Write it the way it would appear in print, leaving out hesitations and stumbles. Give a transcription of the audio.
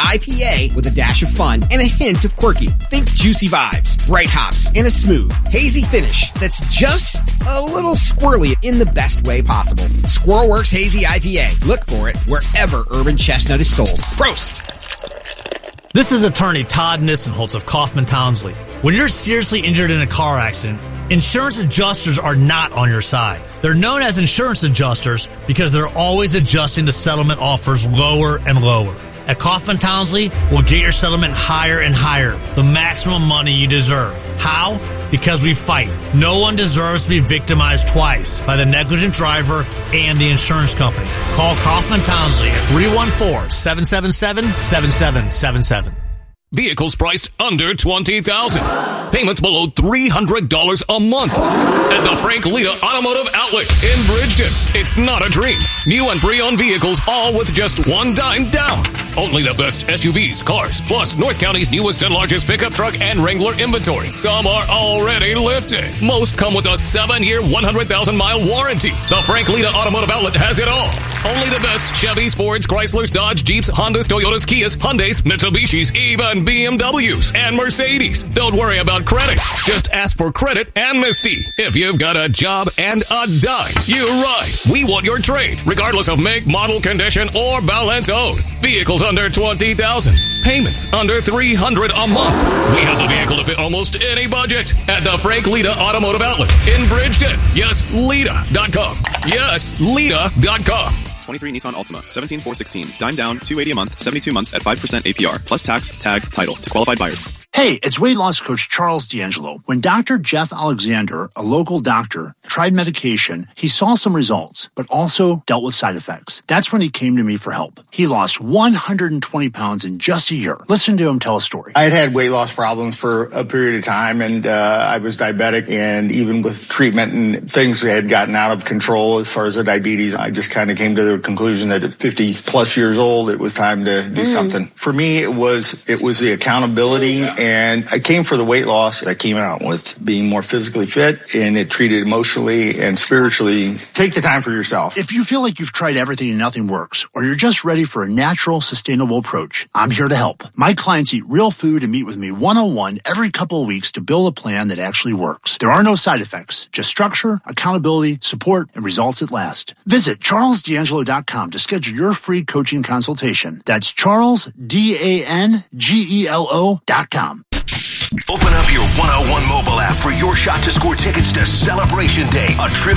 IPA with a dash of fun and a hint of quirky. Think juicy vibes, bright hops, and a smooth, hazy finish that's just a little squirrely in the best way possible. Squirrelworks Hazy IPA. Look for it wherever Urban Chestnut is sold. Prost! This is attorney Todd Nissenholtz of Kaufman Townsley. When you're seriously injured in a car accident, insurance adjusters are not on your side. They're known as insurance adjusters because they're always adjusting the settlement offers lower and lower. At Kaufman Townsley, we'll get your settlement higher and higher, the maximum money you deserve. How? Because we fight. No one deserves to be victimized twice by the negligent driver and the insurance company. Call Kaufman Townsley at 314-777-7777. Vehicles priced under $20,000. Payments below $300 a month. At the Frank Lita Automotive Outlet in Bridgeton. It's not a dream. New and pre-owned vehicles, all with just $1 down. Only the best SUVs, cars, plus North County's newest and largest pickup truck and Wrangler inventory. Some are already lifted. Most come with a 7-year, 100,000-mile warranty. The Frank Lita Automotive Outlet has it all. Only the best Chevys, Fords, Chryslers, Dodge, Jeeps, Hondas, Toyotas, Kias, Hyundais, Mitsubishis, even BMWs and Mercedes. Don't worry about credit. Just ask for credit amnesty. If you've got a job and a dime, you're right. We want your trade, regardless of make, model, condition, or balance owed. Vehicles under $20,000. Payments under $300 a month. We have the vehicle to fit almost any budget at the Frank Lita Automotive Outlet in Bridgeton. Yes, Lita.com. Yes, Lita.com. 23 Nissan Altima, 17,416. Dime down, $280 a month, 72 months at 5% APR, plus tax, tag, title to qualified buyers. Hey, it's weight loss coach Charles D'Angelo. When Dr. Jeff Alexander, a local doctor, tried medication, he saw some results, but also dealt with side effects. That's when he came to me for help. He lost 120 pounds in just a year. Listen to him tell a story. I had weight loss problems for a period of time, and I was diabetic, and even with treatment and things had gotten out of control as far as the diabetes, I just kind of came to the conclusion that at 50 plus years old, it was time to do something. For me, it was the accountability, and I came for the weight loss. I came out with being more physically fit, and it treated emotionally and spiritually. Take the time for yourself. If you feel like you've tried everything and nothing works, or you're just ready for a natural, sustainable approach, I'm here to help. My clients eat real food and meet with me one-on-one every couple of weeks to build a plan that actually works. There are no side effects, just structure, accountability, support, and results that last. Visit CharlesD'Angelo.com to schedule your free coaching consultation. That's CharlesD'Angelo.com. Open up your 101 mobile app for your shot to score tickets to Celebration Day, a trip